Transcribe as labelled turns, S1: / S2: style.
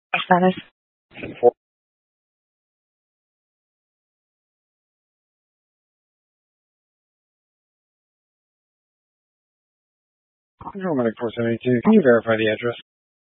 S1: Status.
S2: Control Medic 472, can you verify the address?